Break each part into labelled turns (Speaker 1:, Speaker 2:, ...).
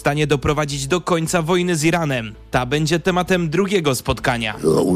Speaker 1: stanie doprowadzić do końca wojny z Iranem. Ta będzie tematem drugiego spotkania.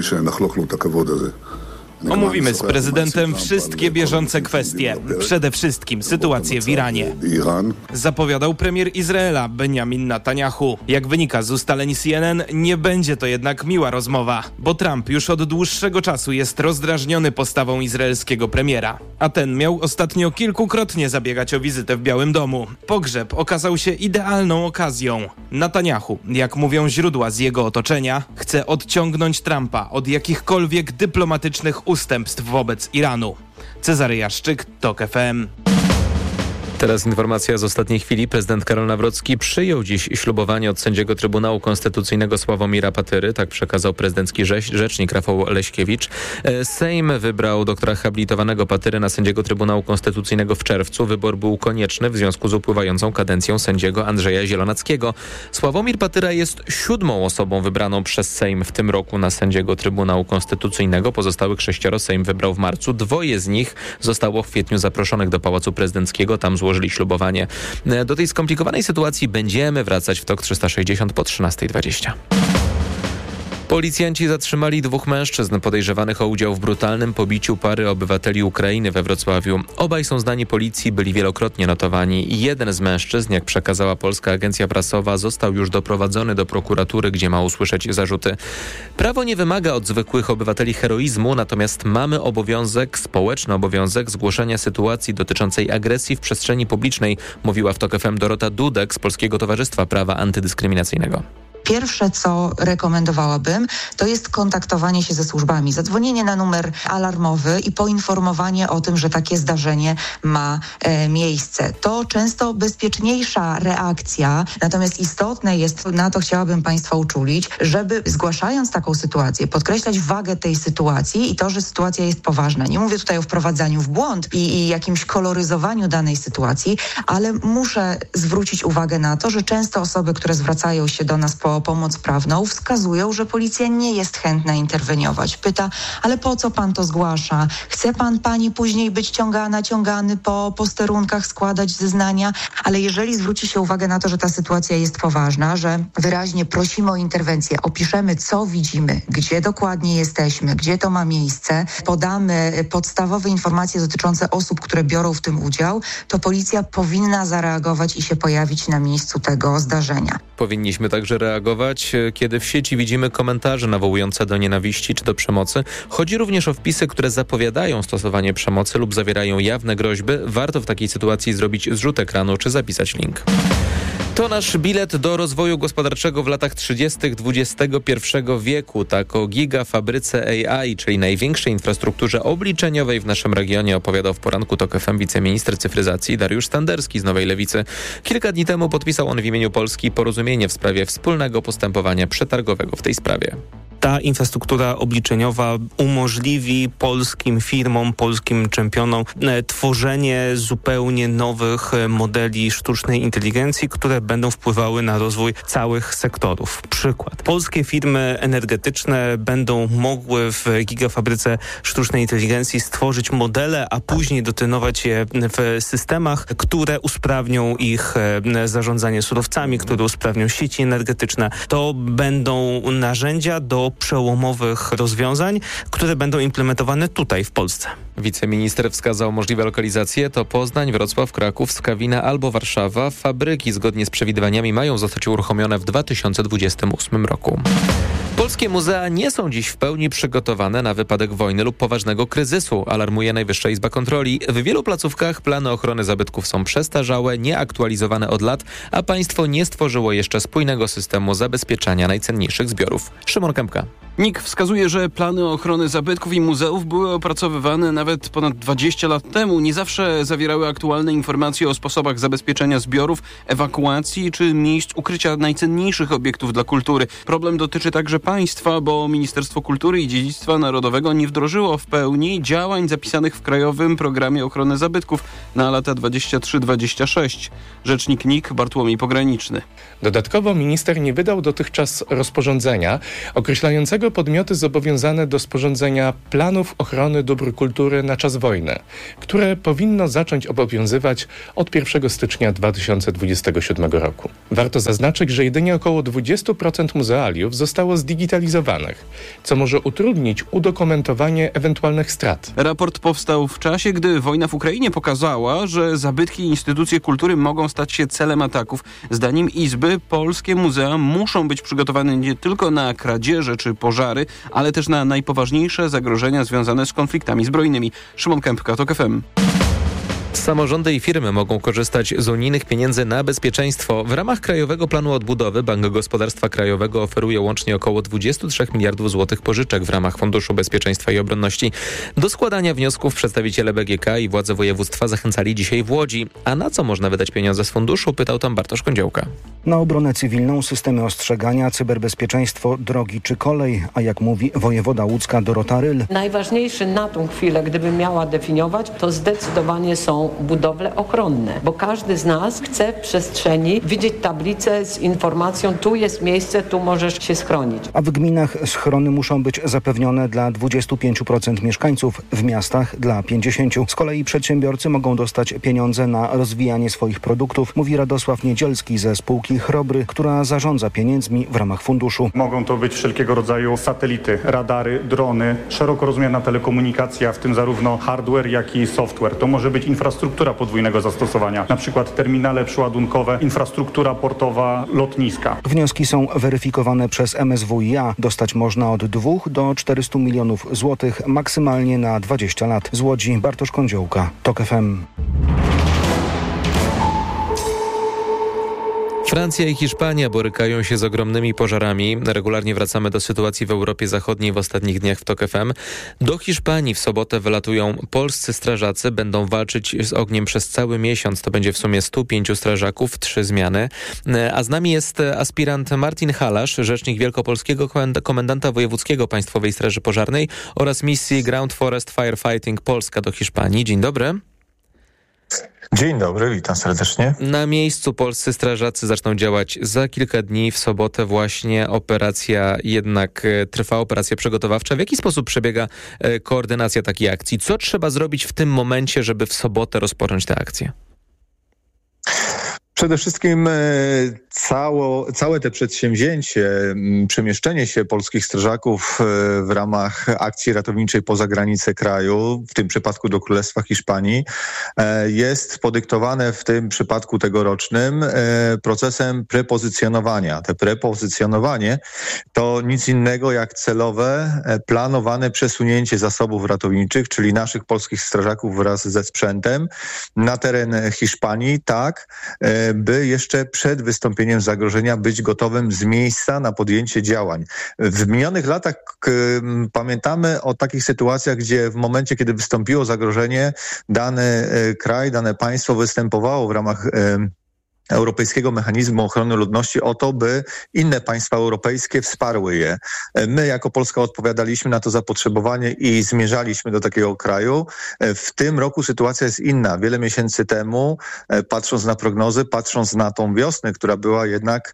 Speaker 1: Omówimy z prezydentem wszystkie bieżące kwestie, przede wszystkim sytuację w Iranie. Zapowiadał premier Izraela Benjamin Netanyahu. Jak wynika z ustaleń CNN, nie będzie to jednak miła rozmowa, bo Trump już od dłuższego czasu jest rozdrażniony postawą izraelskiego premiera. A ten miał ostatnio kilkukrotnie zabiegać o wizytę w Białym Domu. Pogrzeb okazał się idealną okazją. Netanyahu, jak mówią źródła z jego otoczenia, chce odciągnąć Trumpa od jakichkolwiek dyplomatycznych ustępstw wobec Iranu. Cezary Jaszczyk, TOK FM.
Speaker 2: Teraz informacja z ostatniej chwili. Prezydent Karol Nawrocki przyjął dziś ślubowanie od sędziego Trybunału Konstytucyjnego Sławomira Patyry. Tak przekazał prezydencki rzecznik Rafał Leśkiewicz. Sejm wybrał doktora habilitowanego Patyrę na sędziego Trybunału Konstytucyjnego w czerwcu. Wybór był konieczny w związku z upływającą kadencją sędziego Andrzeja Zielonackiego. Sławomir Patyra jest 7. osobą wybraną przez Sejm w tym roku na sędziego Trybunału Konstytucyjnego. Pozostałych 6 Sejm wybrał w marcu. 2 z nich zostało w kwietniu zaproszonych do Pałacu Prezydenckiego. Tam złożyli ślubowanie. Do tej skomplikowanej sytuacji będziemy wracać w TOK 360 po 13:20. Policjanci zatrzymali 2 mężczyzn podejrzewanych o udział w brutalnym pobiciu pary obywateli Ukrainy we Wrocławiu. Obaj są znani policji, byli wielokrotnie notowani. Jeden z mężczyzn, jak przekazała polska agencja prasowa, został już doprowadzony do prokuratury, gdzie ma usłyszeć zarzuty. Prawo nie wymaga od zwykłych obywateli heroizmu, natomiast mamy społeczny obowiązek zgłoszenia sytuacji dotyczącej agresji w przestrzeni publicznej, mówiła w TOK FM Dorota Dudek z Polskiego Towarzystwa Prawa Antydyskryminacyjnego.
Speaker 3: Pierwsze, co rekomendowałabym, to jest kontaktowanie się ze służbami, zadzwonienie na numer alarmowy i poinformowanie o tym, że takie zdarzenie ma miejsce. To często bezpieczniejsza reakcja, natomiast istotne jest, na to chciałabym Państwa uczulić, żeby zgłaszając taką sytuację, podkreślać wagę tej sytuacji i to, że sytuacja jest poważna. Nie mówię tutaj o wprowadzaniu w błąd i jakimś koloryzowaniu danej sytuacji, ale muszę zwrócić uwagę na to, że często osoby, które zwracają się do nas po pomoc prawną, wskazują, że policja nie jest chętna interweniować. Pyta, ale po co pan to zgłasza? Chce pani później być ciągany po posterunkach, składać zeznania? Ale jeżeli zwróci się uwagę na to, że ta sytuacja jest poważna, że wyraźnie prosimy o interwencję, opiszemy, co widzimy, gdzie dokładnie jesteśmy, gdzie to ma miejsce, podamy podstawowe informacje dotyczące osób, które biorą w tym udział, to policja powinna zareagować i się pojawić na miejscu tego zdarzenia.
Speaker 2: Powinniśmy także reagować, kiedy w sieci widzimy komentarze nawołujące do nienawiści czy do przemocy. Chodzi również o wpisy, które zapowiadają stosowanie przemocy lub zawierają jawne groźby. Warto w takiej sytuacji zrobić zrzut ekranu czy zapisać link. To nasz bilet do rozwoju gospodarczego w latach 30. XXI wieku. Tak o gigafabryce AI, czyli największej infrastrukturze obliczeniowej w naszym regionie, opowiadał w poranku TOK FM wiceminister cyfryzacji Dariusz Standerski z Nowej Lewicy. Kilka dni temu podpisał on w imieniu Polski porozumienie w sprawie wspólnego postępowania przetargowego w tej sprawie.
Speaker 4: Ta infrastruktura obliczeniowa umożliwi polskim firmom, polskim czempionom tworzenie zupełnie nowych modeli sztucznej inteligencji, które będą wpływały na rozwój całych sektorów. Przykład. Polskie firmy energetyczne będą mogły w gigafabryce sztucznej inteligencji stworzyć modele, a później dotrenować je w systemach, które usprawnią ich zarządzanie surowcami, które usprawnią sieci energetyczne. To będą narzędzia do przełomowych rozwiązań, które będą implementowane tutaj w Polsce.
Speaker 2: Wiceminister wskazał możliwe lokalizacje to Poznań, Wrocław, Kraków, Skawina albo Warszawa. Fabryki zgodnie z przewidywaniami mają zostać uruchomione w 2028 roku. Polskie muzea nie są dziś w pełni przygotowane na wypadek wojny lub poważnego kryzysu, alarmuje Najwyższa Izba Kontroli. W wielu placówkach plany ochrony zabytków są przestarzałe, nieaktualizowane od lat, a państwo nie stworzyło jeszcze spójnego systemu zabezpieczania najcenniejszych zbiorów. Szymon Kępka.
Speaker 5: NIK wskazuje, że plany ochrony zabytków i muzeów były opracowywane nawet ponad 20 lat temu. Nie zawsze zawierały aktualne informacje o sposobach zabezpieczenia zbiorów, ewakuacji czy miejsc ukrycia najcenniejszych obiektów dla kultury. Problem dotyczy także państwa, bo Ministerstwo Kultury i Dziedzictwa Narodowego nie wdrożyło w pełni działań zapisanych w Krajowym Programie Ochrony Zabytków na lata 23-26. Rzecznik NIK Bartłomiej Pograniczny.
Speaker 6: Dodatkowo minister nie wydał dotychczas rozporządzenia określającego to podmioty zobowiązane do sporządzenia planów ochrony dóbr kultury na czas wojny, które powinno zacząć obowiązywać od 1 stycznia 2027 roku. Warto zaznaczyć, że jedynie około 20% muzealiów zostało zdigitalizowanych, co może utrudnić udokumentowanie ewentualnych strat.
Speaker 5: Raport powstał w czasie, gdy wojna w Ukrainie pokazała, że zabytki i instytucje kultury mogą stać się celem ataków. Zdaniem Izby polskie muzea muszą być przygotowane nie tylko na kradzieże czy pożary, ale też na najpoważniejsze zagrożenia związane z konfliktami zbrojnymi. Szymon Kępka, TOK FM.
Speaker 2: Samorządy i firmy mogą korzystać z unijnych pieniędzy na bezpieczeństwo. W ramach Krajowego Planu Odbudowy Bank Gospodarstwa Krajowego oferuje łącznie około 23 miliardów złotych pożyczek w ramach Funduszu Bezpieczeństwa i Obronności. Do składania wniosków przedstawiciele BGK i władze województwa zachęcali dzisiaj w Łodzi. A na co można wydać pieniądze z funduszu? Pytał tam Bartosz Kądziołka.
Speaker 7: Na obronę cywilną, systemy ostrzegania, cyberbezpieczeństwo, drogi czy kolej, a jak mówi wojewoda łódzka Dorota Ryl.
Speaker 8: Najważniejsze na tą chwilę, gdybym miała definiować, to zdecydowanie są budowle ochronne, bo każdy z nas chce w przestrzeni widzieć tablicę z informacją, tu jest miejsce, tu możesz się schronić.
Speaker 7: A w gminach schrony muszą być zapewnione dla 25% mieszkańców, w miastach dla 50%. Z kolei przedsiębiorcy mogą dostać pieniądze na rozwijanie swoich produktów, mówi Radosław Niedzielski ze spółki Chrobry, która zarządza pieniędzmi w ramach funduszu.
Speaker 9: Mogą to być wszelkiego rodzaju satelity, radary, drony, szeroko rozumiana telekomunikacja, w tym zarówno hardware, jak i software. To może być infrastruktura podwójnego zastosowania, na przykład terminale przeładunkowe, infrastruktura portowa, lotniska.
Speaker 7: Wnioski są weryfikowane przez MSWiA. Dostać można od 2 do 400 milionów złotych, maksymalnie na 20 lat. Z Łodzi Bartosz Kądziołka, TOK FM.
Speaker 2: Francja i Hiszpania borykają się z ogromnymi pożarami. Regularnie wracamy do sytuacji w Europie Zachodniej w ostatnich dniach w TOK FM. Do Hiszpanii w sobotę wylatują polscy strażacy. Będą walczyć z ogniem przez cały miesiąc. To będzie w sumie 105 strażaków, 3 zmiany. A z nami jest aspirant Martin Halasz, rzecznik Wielkopolskiego Komendanta Wojewódzkiego Państwowej Straży Pożarnej oraz misji Ground Forest Firefighting Polska do Hiszpanii. Dzień dobry.
Speaker 10: Dzień dobry, witam serdecznie.
Speaker 2: Na miejscu polscy strażacy zaczną działać za kilka dni. W sobotę właśnie trwa operacja przygotowawcza. W jaki sposób przebiega koordynacja takiej akcji? Co trzeba zrobić w tym momencie, żeby w sobotę rozpocząć tę akcję?
Speaker 10: Przede wszystkim całe to przedsięwzięcie, przemieszczenie się polskich strażaków w ramach akcji ratowniczej poza granice kraju, w tym przypadku do Królestwa Hiszpanii, jest podyktowane w tym przypadku tegorocznym procesem prepozycjonowania. Te prepozycjonowanie to nic innego jak celowe, planowane przesunięcie zasobów ratowniczych, czyli naszych polskich strażaków wraz ze sprzętem na teren Hiszpanii, tak by jeszcze przed wystąpieniem zagrożenia być gotowym z miejsca na podjęcie działań. W minionych latach pamiętamy o takich sytuacjach, gdzie w momencie, kiedy wystąpiło zagrożenie, dany kraj, dane państwo występowało w ramach Europejskiego Mechanizmu Ochrony Ludności o to, by inne państwa europejskie wsparły je. My jako Polska odpowiadaliśmy na to zapotrzebowanie i zmierzaliśmy do takiego kraju. W tym roku sytuacja jest inna. Wiele miesięcy temu, patrząc na prognozy, patrząc na tą wiosnę, która była jednak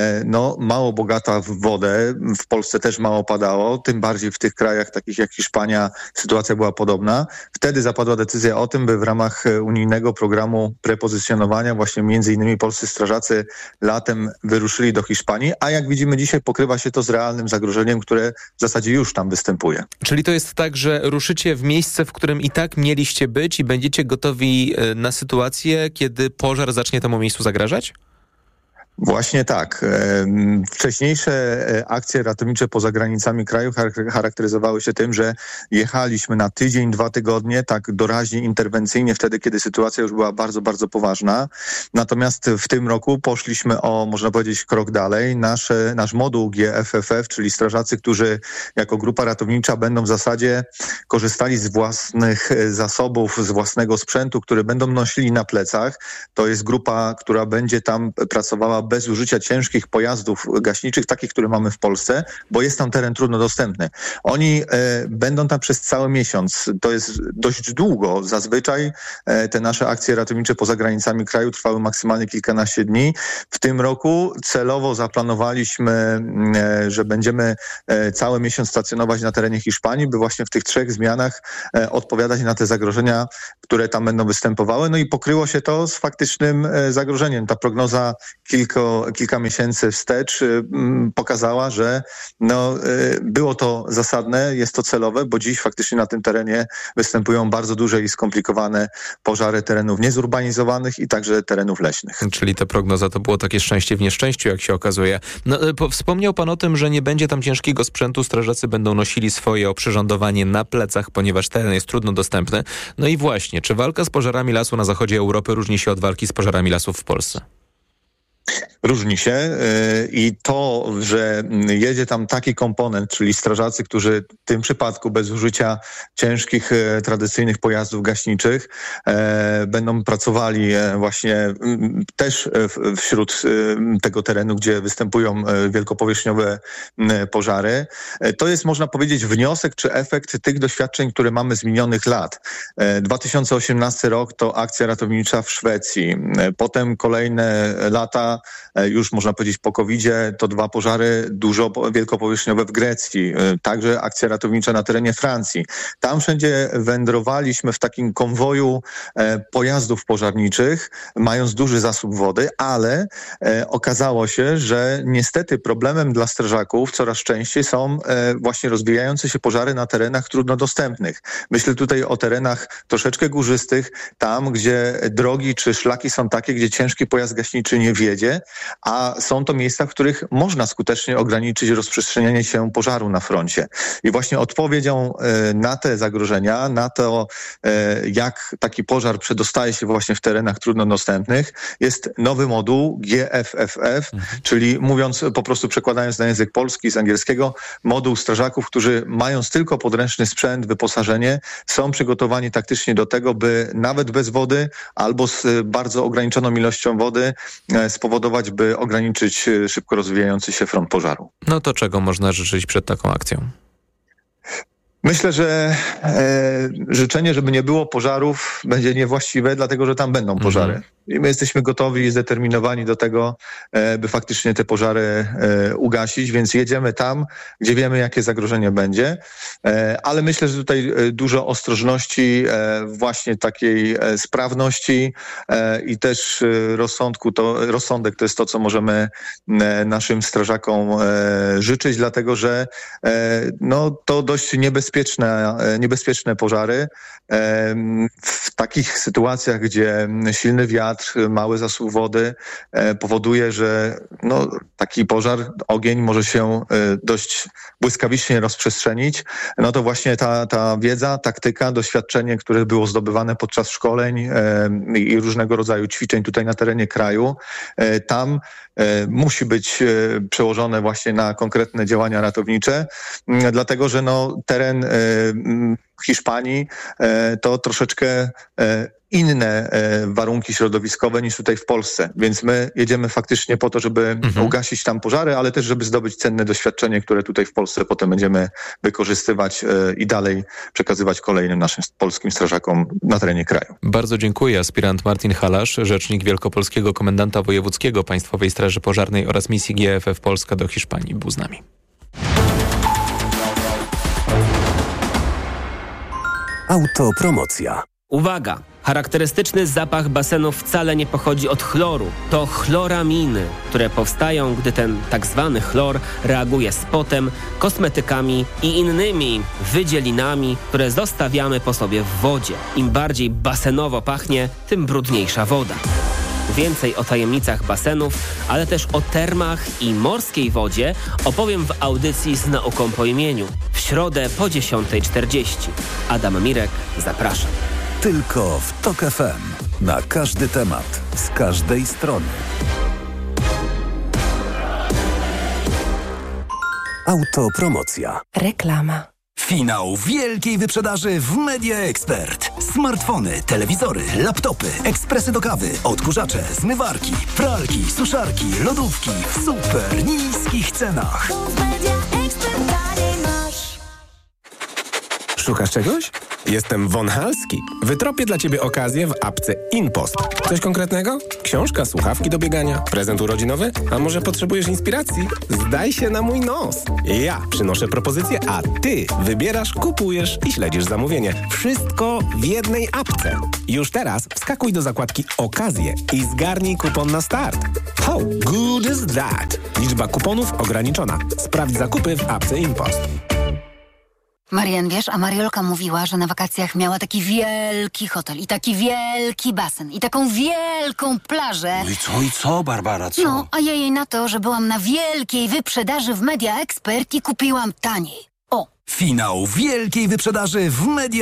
Speaker 10: mało bogata w wodę, w Polsce też mało padało, tym bardziej w tych krajach takich jak Hiszpania sytuacja była podobna. Wtedy zapadła decyzja o tym, by w ramach unijnego programu prepozycjonowania właśnie między innymi polscy strażacy latem wyruszyli do Hiszpanii, a jak widzimy dzisiaj pokrywa się to z realnym zagrożeniem, które w zasadzie już tam występuje.
Speaker 2: Czyli to jest tak, że ruszycie w miejsce, w którym i tak mieliście być i będziecie gotowi na sytuację, kiedy pożar zacznie temu miejscu zagrażać?
Speaker 10: Właśnie tak. Wcześniejsze akcje ratownicze poza granicami kraju charakteryzowały się tym, że jechaliśmy na tydzień, 2 tygodnie, tak doraźnie, interwencyjnie, wtedy, kiedy sytuacja już była bardzo, bardzo poważna. Natomiast w tym roku poszliśmy można powiedzieć, krok dalej. Nasz moduł GFFF, czyli strażacy, którzy jako grupa ratownicza będą w zasadzie korzystali z własnych zasobów, z własnego sprzętu, który będą nosili na plecach. To jest grupa, która będzie tam pracowała bez użycia ciężkich pojazdów gaśniczych, takich, które mamy w Polsce, bo jest tam teren trudno dostępny. Oni będą tam przez cały miesiąc. To jest dość długo. Zazwyczaj te nasze akcje ratownicze poza granicami kraju trwały maksymalnie kilkanaście dni. W tym roku celowo zaplanowaliśmy, że będziemy cały miesiąc stacjonować na terenie Hiszpanii, by właśnie w tych 3 zmianach odpowiadać na te zagrożenia, które tam będą występowały. No i pokryło się to z faktycznym zagrożeniem. Ta prognoza kilka miesięcy wstecz pokazała, że było to zasadne, jest to celowe, bo dziś faktycznie na tym terenie występują bardzo duże i skomplikowane pożary terenów niezurbanizowanych i także terenów leśnych.
Speaker 2: Czyli ta prognoza to było takie szczęście w nieszczęściu, jak się okazuje. Wspomniał pan o tym, że nie będzie tam ciężkiego sprzętu, strażacy będą nosili swoje oprzyrządowanie na plecach, ponieważ teren jest trudno dostępny. No i właśnie, czy walka z pożarami lasu na zachodzie Europy różni się od walki z pożarami lasów w Polsce?
Speaker 10: Różni się i to, że jedzie tam taki komponent, czyli strażacy, którzy w tym przypadku bez użycia ciężkich, tradycyjnych pojazdów gaśniczych będą pracowali właśnie też wśród tego terenu, gdzie występują wielkopowierzchniowe pożary. To jest, można powiedzieć, wniosek czy efekt tych doświadczeń, które mamy z minionych lat. 2018 rok to akcja ratownicza w Szwecji. Potem kolejne lata, już można powiedzieć po COVID-zie, to 2 pożary dużo wielkopowierzchniowe w Grecji, także akcja ratownicza na terenie Francji. Tam wszędzie wędrowaliśmy w takim konwoju pojazdów pożarniczych, mając duży zasób wody, ale okazało się, że niestety problemem dla strażaków coraz częściej są właśnie rozwijające się pożary na terenach trudno dostępnych. Myślę tutaj o terenach troszeczkę górzystych, tam gdzie drogi czy szlaki są takie, gdzie ciężki pojazd gaśniczy nie wjedzie, a są to miejsca, w których można skutecznie ograniczyć rozprzestrzenianie się pożaru na froncie. I właśnie odpowiedzią na te zagrożenia, na to, jak taki pożar przedostaje się właśnie w terenach trudno dostępnych, jest nowy moduł GFFF, czyli mówiąc, po prostu przekładając na język polski z angielskiego, moduł strażaków, którzy mając tylko podręczny sprzęt, wyposażenie, są przygotowani taktycznie do tego, by nawet bez wody albo z bardzo ograniczoną ilością wody spowodować, by ograniczyć szybko rozwijający się front pożaru.
Speaker 2: No to czego można życzyć przed taką akcją?
Speaker 10: Myślę, że życzenie, żeby nie było pożarów, będzie niewłaściwe, dlatego że tam będą pożary. I my jesteśmy gotowi i zdeterminowani do tego, by faktycznie te pożary ugasić, więc jedziemy tam, gdzie wiemy, jakie zagrożenie będzie. Ale myślę, że tutaj dużo ostrożności, właśnie takiej sprawności i też rozsądek to jest to, co możemy naszym strażakom życzyć, dlatego że to dość niebezpieczne pożary. W takich sytuacjach, gdzie silny wiatr, mały zasób wody powoduje, że taki pożar, ogień może się dość błyskawicznie rozprzestrzenić, to właśnie ta wiedza, taktyka, doświadczenie, które było zdobywane podczas szkoleń i różnego rodzaju ćwiczeń tutaj na terenie kraju, tam musi być przełożone właśnie na konkretne działania ratownicze, dlatego że teren Hiszpanii to troszeczkę inne warunki środowiskowe niż tutaj w Polsce. Więc my jedziemy faktycznie po to, żeby ugasić tam pożary, ale też żeby zdobyć cenne doświadczenie, które tutaj w Polsce potem będziemy wykorzystywać i dalej przekazywać kolejnym naszym polskim strażakom na terenie kraju.
Speaker 2: Bardzo dziękuję. Aspirant Martin Halasz, rzecznik Wielkopolskiego Komendanta Wojewódzkiego Państwowej Straży Pożarnej oraz misji GFF Polska do Hiszpanii, był z nami.
Speaker 11: Autopromocja.
Speaker 12: Uwaga! Charakterystyczny zapach basenu wcale nie pochodzi od chloru. To chloraminy, które powstają, gdy ten tak zwany chlor reaguje z potem, kosmetykami i innymi wydzielinami, które zostawiamy po sobie w wodzie. Im bardziej basenowo pachnie, tym brudniejsza woda. Więcej o tajemnicach basenów, ale też o termach i morskiej wodzie opowiem w audycji Z nauką po imieniu. W środę po 10:40. Adam Mirek, zapraszam.
Speaker 11: Tylko w TOK FM. Na każdy temat, z każdej strony. Autopromocja.
Speaker 13: Reklama. Finał wielkiej wyprzedaży w Media Expert. Smartfony, telewizory, laptopy, ekspresy do kawy, odkurzacze, zmywarki, pralki, suszarki, lodówki w super niskich cenach.
Speaker 14: Szukasz czegoś? Jestem Von Halski. Wytropię dla Ciebie okazję w apce InPost. Coś konkretnego? Książka, słuchawki do biegania, prezent urodzinowy? A może potrzebujesz inspiracji? Zdaj się na mój nos. Ja przynoszę propozycję, a Ty wybierasz, kupujesz i śledzisz zamówienie. Wszystko w jednej apce. Już teraz wskakuj do zakładki Okazje i zgarnij kupon na start. How good is that? Liczba kuponów ograniczona. Sprawdź zakupy w apce InPost.
Speaker 15: Marian, wiesz, a Mariolka mówiła, że na wakacjach miała taki wielki hotel i taki wielki basen i taką wielką plażę.
Speaker 16: No i co, Barbara, co?
Speaker 15: No, a ja jej na to, że byłam na wielkiej wyprzedaży w Media Expert i kupiłam taniej. O!
Speaker 13: Finał wielkiej wyprzedaży w Media